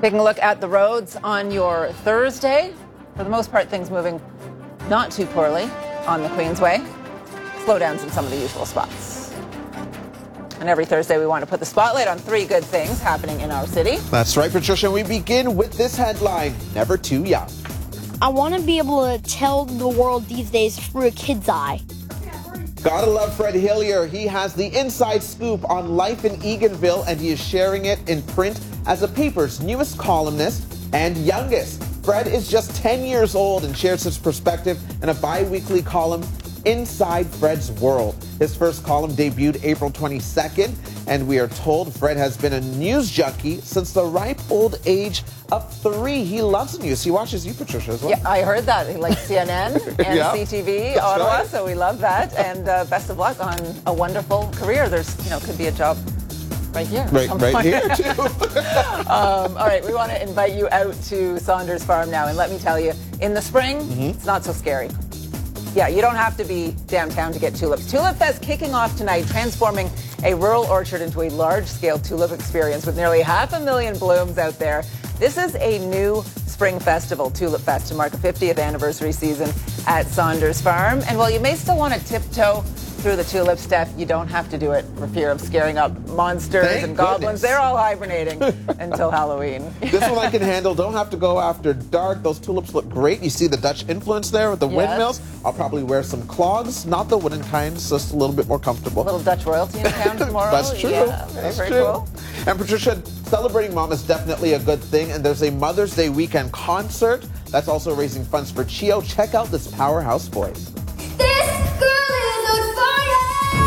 Taking a look at the roads on your Thursday. For the most part, things moving not too poorly on the Queensway. Slowdowns in some of the usual spots. And every Thursday, we want to put the spotlight on 3 good things happening in our city. That's right, Patricia. We begin with this headline, Never Too Young. I want to be able to tell the world these days through a kid's eye. Gotta love Fred Hillier. He has the inside scoop on life in Eganville, and he is sharing it in print as a paper's newest columnist and youngest. Fred is just 10 years old and shares his perspective in a bi-weekly column, Inside Fred's World. His first column debuted April 22nd, and we are told Fred has been a news junkie since the ripe old age of 3. He loves news. He watches you, Patricia, as well. Yeah, I heard that. He likes CNN and Yeah, CTV, that's Ottawa, right. so we love that. And best of luck on a wonderful career. There's, could be a job right here. Right here, too. All right, we want to invite you out to Saunders Farm now. And let me tell you, in the spring, it's not so scary. Yeah, you don't have to be downtown to get tulips. Tulip Fest kicking off tonight, transforming a rural orchard into a large-scale tulip experience with nearly 500,000 blooms out there. This is a new spring festival, Tulip Fest, to mark a 50th anniversary season at Saunders Farm. And while you may still want to tiptoe through the tulip stuff, you don't have to do it for fear of scaring up monsters and goblins. goodness. They're all hibernating until Halloween. This one I can handle. Don't have to go after dark. Those tulips look great. You see the Dutch influence there with the windmills. I'll probably wear some clogs, not the wooden kinds, just a little bit more comfortable. A little Dutch royalty in town tomorrow. That's true. Yeah, That's very true. cool. And Patricia, celebrating mom is definitely a good thing. And there's a Mother's Day weekend concert that's also raising funds for CHEO. Check out this powerhouse voice. This girl is on fire!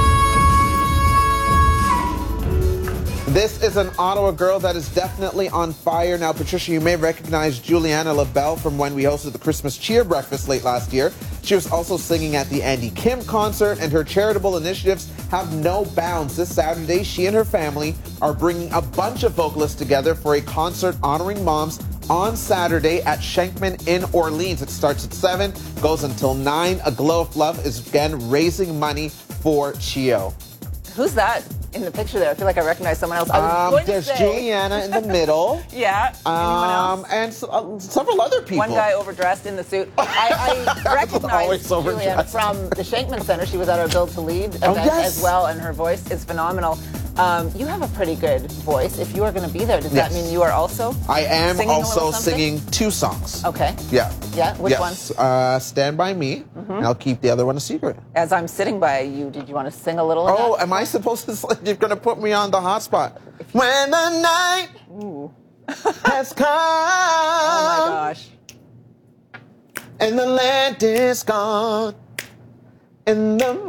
This is an Ottawa girl that is definitely on fire. Now, Patricia, you may recognize Juliana LaBelle from when we hosted the Christmas Cheer Breakfast late last year. She was also singing at the Andy Kim concert, and her charitable initiatives have no bounds. This Saturday, she and her family are bringing a bunch of vocalists together for a concert honoring moms on Saturday at Shenkman in Orleans. It starts at 7, goes until 9. A Glow of Love is again raising money for CHEO. Who's that in the picture there? I feel like I recognize someone else. I was going to There's say, Juliana in the middle. Yeah. Anyone else? And several other people. One guy overdressed in the suit. I recognize Always Juliana overdressed. from the Shenkman Center. She was at our Build to Lead event as well, and her voice is phenomenal. You have a pretty good voice. If you are going to be there, does that mean you are also I am singing also singing 2 songs. Okay. Yeah. Yeah? Which one? Stand By Me, and I'll keep the other one a secret. As I'm sitting by you, did you want to sing a little of Oh, that? am I supposed to? You're going to put me on the hot spot. When the night has come. Oh, my gosh. And the land is gone. And the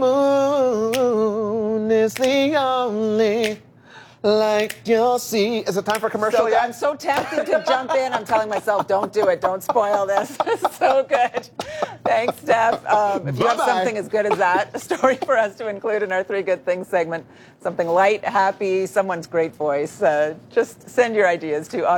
moon is the only light you'll see. Is it time for a commercial So yet? I'm so tempted to jump in. I'm telling myself, don't do it. Don't spoil this. It's so good. Thanks, Steph. If you have something as good as that, a story for us to include in our 3 Good Things segment, something light, happy, someone's great voice, just send your ideas to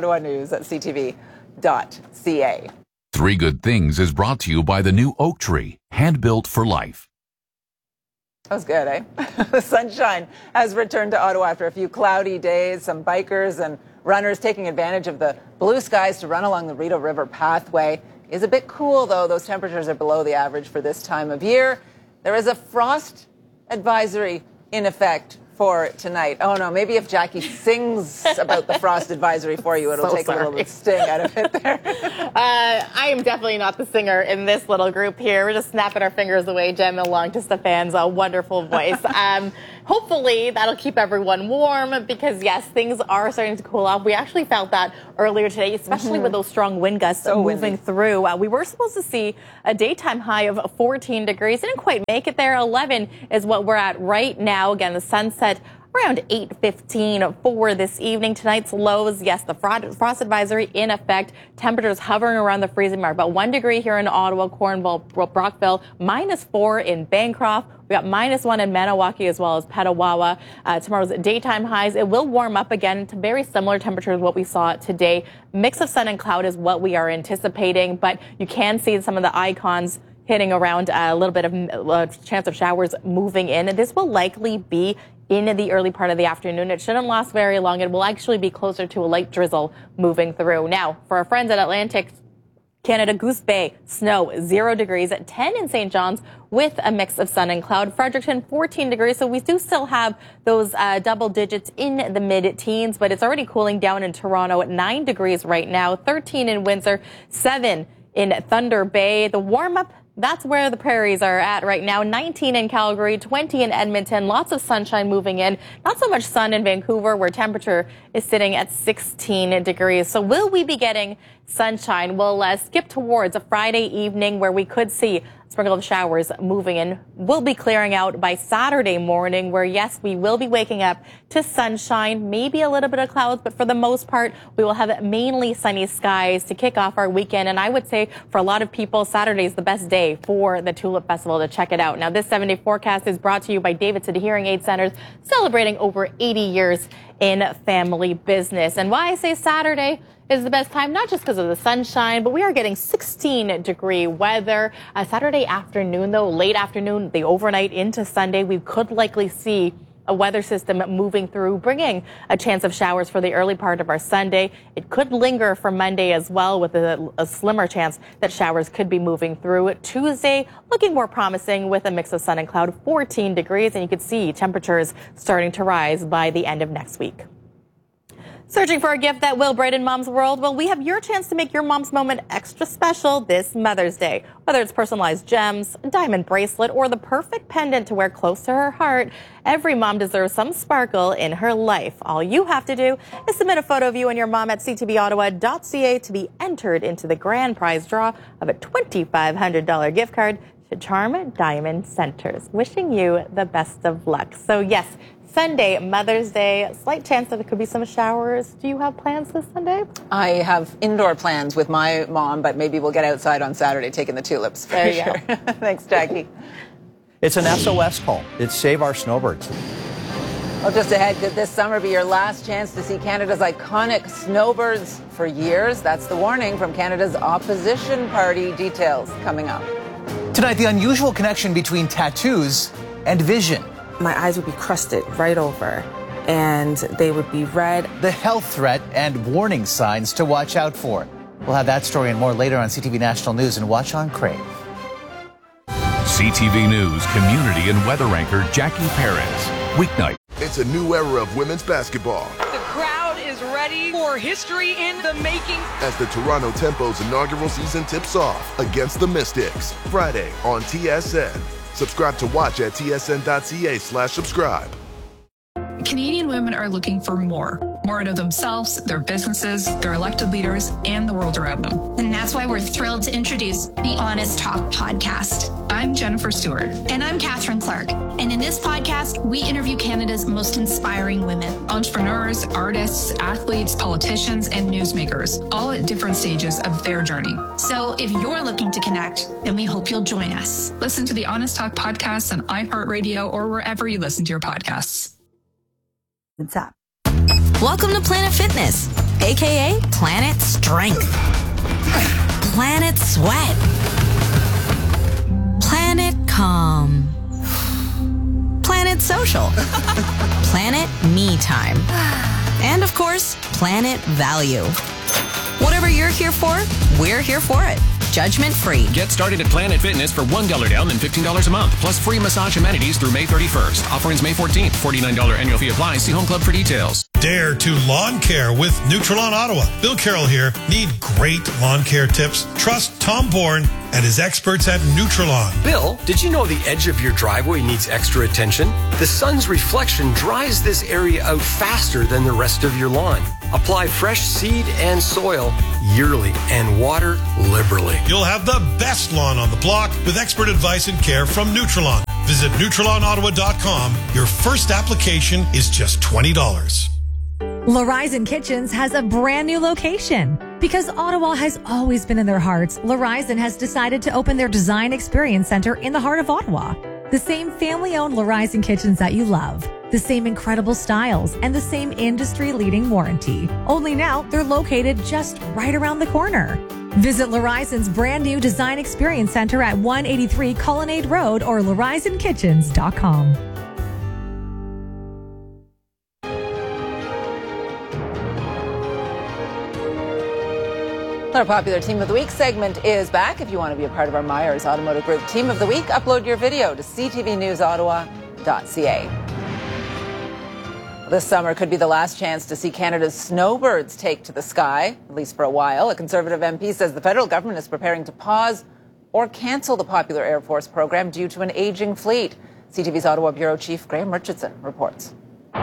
ottawanews@ctv.ca. 3 Good Things is brought to you by the new Oak Tree, hand-built for life. That was good, eh? The sunshine has returned to Ottawa after a few cloudy days. Some bikers and runners taking advantage of the blue skies to run along the Rideau River pathway. It is a bit cool, though. Those temperatures are below the average for this time of year. There is a frost advisory in effect for tonight. Oh, no, maybe if Jackie sings about the frost advisory for you, it'll take a little bit of sting out of it there. I am definitely not the singer in this little group here. We're just snapping our fingers away, jamming along to Stefan's wonderful voice. Hopefully, that'll keep everyone warm because, yes, things are starting to cool off. We actually felt that earlier today, especially with those strong wind gusts moving through. We were supposed to see a daytime high of 14 degrees. Didn't quite make it there. 11 is what we're at right now. Again, the sunset around 8:15 for this evening. Tonight's lows, yes, the frost advisory in effect. Temperatures hovering around the freezing mark. About 1 degree here in Ottawa, Cornwall, Brockville, -4 in Bancroft. We got -1 in Maniwaki as well as Petawawa. Tomorrow's daytime highs, it will warm up again to very similar temperatures to what we saw today. Mix of sun and cloud is what we are anticipating, but you can see some of the icons hitting around a little bit of chance of showers moving in. And this will likely be in the early part of the afternoon. It shouldn't last very long. It will actually be closer to a light drizzle moving through. Now, for our friends at Atlantic Canada, Goose Bay, snow, 0 degrees at 10 in St. John's with a mix of sun and cloud. Fredericton, 14 degrees. So we do still have those double digits in the mid-teens, but it's already cooling down in Toronto at 9 degrees right now, 13 in Windsor, 7 in Thunder Bay. The warm-up, that's where the prairies are at right now. 19 in Calgary, 20 in Edmonton. Lots of sunshine moving in. Not so much sun in Vancouver, where temperature is sitting at 16 degrees. So will we be getting sunshine? We'll skip towards a Friday evening where we could see sprinkle of showers moving in. We'll be clearing out by Saturday morning, where, yes, we will be waking up to sunshine, maybe a little bit of clouds, but for the most part, we will have mainly sunny skies to kick off our weekend. And I would say for a lot of people, Saturday is the best day for the Tulip Festival to check it out. Now, this 7-day forecast is brought to you by David City Hearing Aid Centers, celebrating over 80 years in family business. And why I say Saturday is the best time, not just because of the sunshine, but we are getting 16-degree weather. Saturday afternoon, though, late afternoon, the overnight into Sunday, we could likely see a weather system moving through, bringing a chance of showers for the early part of our Sunday. It could linger for Monday as well, with a slimmer chance that showers could be moving through. Tuesday, looking more promising with a mix of sun and cloud, 14 degrees, and you could see temperatures starting to rise by the end of next week. Searching for a gift that will brighten Mom's world? Well, we have your chance to make your mom's moment extra special this Mother's Day. Whether it's personalized gems, a diamond bracelet, or the perfect pendant to wear close to her heart, every mom deserves some sparkle in her life. All you have to do is submit a photo of you and your mom at ctvottawa.ca to be entered into the grand prize draw of a $2,500 gift card to Charm Diamond Centers. Wishing you the best of luck. So yes, Sunday, Mother's Day, slight chance that it could be some showers. Do you have plans this Sunday? I have indoor plans with my mom, but maybe we'll get outside on Saturday taking the tulips. There you go. Thanks, Jackie. It's an SOS call. It's Save Our Snowbirds. Well, just ahead, could this summer be your last chance to see Canada's iconic snowbirds for years? That's the warning from Canada's opposition party. Details coming up. Tonight, the unusual connection between tattoos and vision. My eyes would be crusted right over, and they would be red. The health threat and warning signs to watch out for. We'll have that story and more later on CTV National News and Watch on Crave. CTV News community and weather anchor Jackie Perez. Weeknight. It's a new era of women's basketball. The crowd is ready for history in the making. As the Toronto Tempo's inaugural season tips off against the Mystics. Friday on TSN. Subscribe to watch at tsn.ca/subscribe. Canadian women are looking for more out of themselves, their businesses, their elected leaders, and the world around them. And that's why we're thrilled to introduce the Honest Talk podcast. I'm Jennifer Stewart. And I'm Catherine Clark. And in this podcast, we interview Canada's most inspiring women. Entrepreneurs, artists, athletes, politicians, and newsmakers, all at different stages of their journey. So if you're looking to connect, then we hope you'll join us. Listen to the Honest Talk podcast on iHeartRadio or wherever you listen to your podcasts. What's up? Welcome to Planet Fitness, aka Planet Strength, Planet Sweat, Planet Calm, Planet Social, Planet Me Time, and of course, Planet Value. Whatever you're here for, we're here for it. Judgment free. Get started at Planet Fitness for $1 down and $15 a month, plus free massage amenities through May 31st. Offer ends May 14th. $49 annual fee applies. See Home Club for details. Dare to lawn care with Nutrilon Ottawa. Bill Carroll here. Need great lawn care tips? Trust Tom Bourne and his experts at Nutrilon. Bill, did you know the edge of your driveway needs extra attention? The sun's reflection dries this area out faster than the rest of your lawn. Apply fresh seed and soil yearly and water liberally. You'll have the best lawn on the block with expert advice and care from Nutrilon. Visit NutrilonOttawa.com. Your first application is just $20. L'Horizon Kitchens has a brand new location. Because Ottawa has always been in their hearts, L'Horizon has decided to open their Design Experience Center in the heart of Ottawa. The same family-owned L'Horizon Kitchens that you love. The same incredible styles and the same industry-leading warranty. Only now, they're located just right around the corner. Visit L'Horizon's brand new Design Experience Center at 183 Colonnade Road or L'HorizonKitchens.com. Our popular Team of the Week segment is back. If you want to be a part of our Myers Automotive Group Team of the Week, upload your video to ctvnewsottawa.ca. This summer could be the last chance to see Canada's snowbirds take to the sky, at least for a while. A Conservative MP says the federal government is preparing to pause or cancel the popular Air Force program due to an aging fleet. CTV's Ottawa Bureau Chief Graham Richardson reports.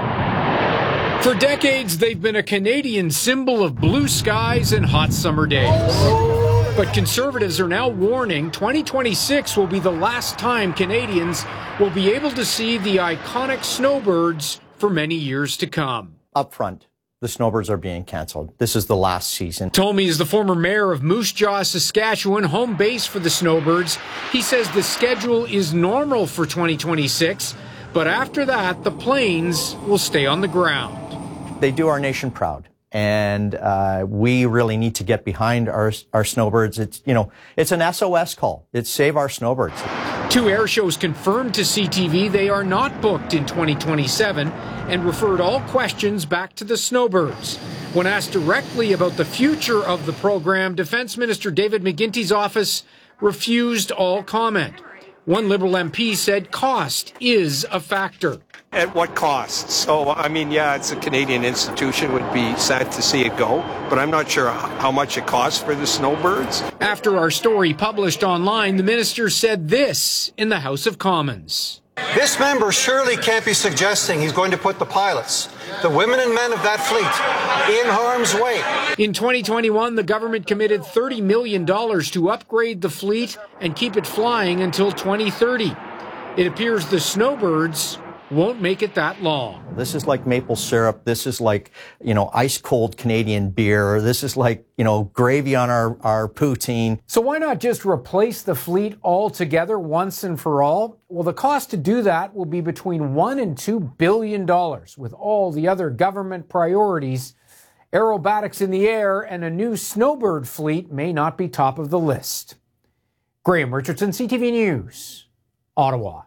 For decades, they've been a Canadian symbol of blue skies and hot summer days. But Conservatives are now warning 2026 will be the last time Canadians will be able to see the iconic snowbirds for many years to come. Up front, the snowbirds are being canceled. This is the last season. Tomey is the former mayor of Moose Jaw, Saskatchewan, home base for the snowbirds. He says the schedule is normal for 2026, but after that, the planes will stay on the ground. They do our nation proud, and we really need to get behind our snowbirds. It's an SOS call. It's Save Our Snowbirds. 2 air shows confirmed to CTV they are not booked in 2027 and referred all questions back to the snowbirds. When asked directly about the future of the program, Defence Minister David McGuinty's office refused all comment. One Liberal MP said cost is a factor. At what cost? So, I mean, yeah, it's a Canadian institution. Would be sad to see it go, but I'm not sure how much it costs for the snowbirds. After our story published online, the minister said this in the House of Commons. This member surely can't be suggesting he's going to put the pilots, the women and men of that fleet, in harm's way. In 2021, the government committed $30 million to upgrade the fleet and keep it flying until 2030. It appears the snowbirds won't make it that long. This is like maple syrup. This is like, ice cold Canadian beer. This is like, gravy on our poutine. So why not just replace the fleet altogether once and for all? Well, the cost to do that will be between $1 and $2 billion. With all the other government priorities, aerobatics in the air and a new snowbird fleet may not be top of the list. Graham Richardson, CTV News, Ottawa.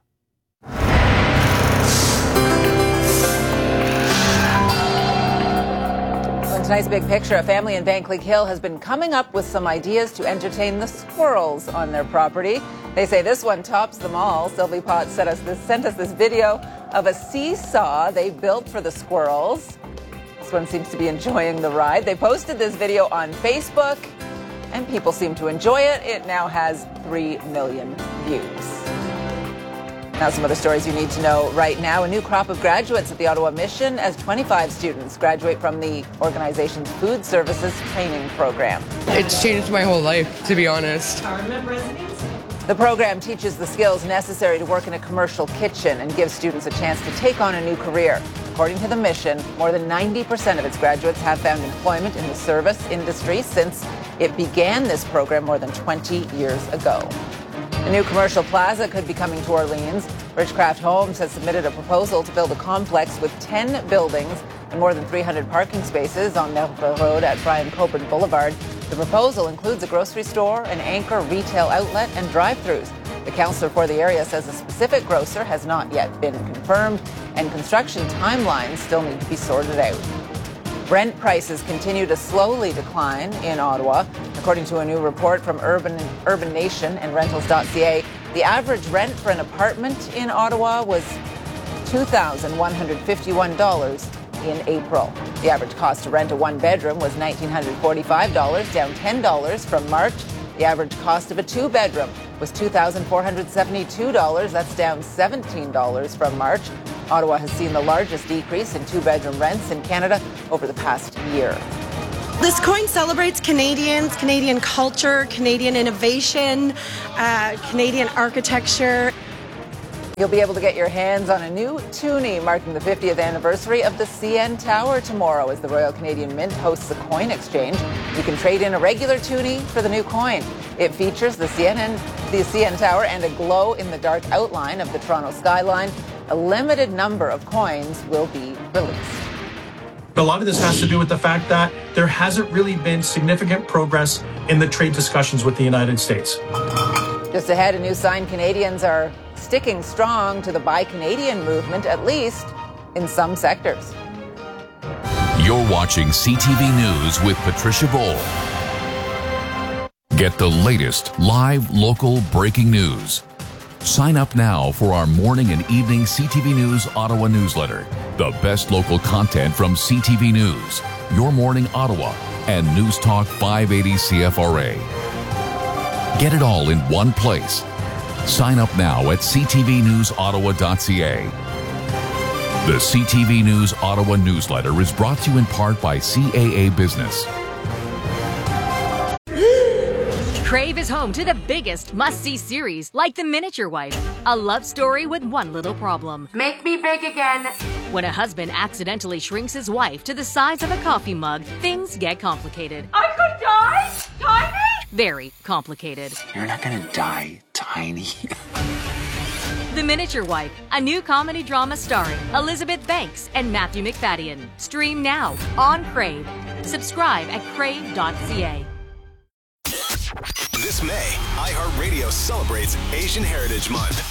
Tonight's big picture, a family in Vankleek Hill has been coming up with some ideas to entertain the squirrels on their property. They say this one tops them all. Sylvie Potts sent us this video of a seesaw they built for the squirrels. This one seems to be enjoying the ride. They posted this video on Facebook, and people seem to enjoy it. It now has 3 million views. Now some other stories you need to know right now. A new crop of graduates at the Ottawa Mission as 25 students graduate from the organization's food services training program. It's changed my whole life, to be honest. The program teaches the skills necessary to work in a commercial kitchen and gives students a chance to take on a new career. According to the Mission, more than 90% of its graduates have found employment in the service industry since it began this program more than 20 years ago. A new commercial plaza could be coming to Orleans. Richcraft Homes has submitted a proposal to build a complex with 10 buildings and more than 300 parking spaces on Melville Road at Brian Coburn Boulevard. The proposal includes a grocery store, an anchor retail outlet, and drive-thrus. The councillor for the area says a specific grocer has not yet been confirmed, and construction timelines still need to be sorted out. Rent prices continue to slowly decline in Ottawa. According to a new report from Urban Nation and Rentals.ca, the average rent for an apartment in Ottawa was $2,151 in April. The average cost to rent a one-bedroom was $1,945, down $10 from March. The average cost of a two-bedroom was $2,472. That's down $17 from March. Ottawa has seen the largest decrease in two-bedroom rents in Canada over the past year. This coin celebrates Canadians, Canadian culture, Canadian innovation, Canadian architecture. You'll be able to get your hands on a new toonie marking the 50th anniversary of the CN Tower tomorrow as the Royal Canadian Mint hosts a coin exchange. You can trade in a regular toonie for the new coin. It features the CN Tower and a glow-in-the-dark outline of the Toronto skyline. A limited number of coins will be released. A lot of this has to do with the fact that there hasn't really been significant progress in the trade discussions with the United States. Just ahead, a new sign: Canadians are sticking strong to the Buy Canadian movement, at least in some sectors. You're watching CTV News with Patricia Bowl. Get the latest live, local breaking news. Sign up now for our morning and evening CTV News Ottawa newsletter. The best local content from CTV News, Your Morning Ottawa, and News Talk 580 CFRA. Get it all in one place. Sign up now at ctvnewsottawa.ca. The CTV News Ottawa newsletter is brought to you in part by CAA Business. Crave is home to the biggest must-see series like The Miniature Wife, a love story with one little problem. Make me big again. When a husband accidentally shrinks his wife to the size of a coffee mug, things get complicated. I could die? Tiny? Very complicated. You're not gonna die, Tiny. The Miniature Wife, a new comedy drama starring Elizabeth Banks and Matthew McFadden. Stream now on Crave. Subscribe at crave.ca. This May, iHeartRadio celebrates Asian Heritage Month.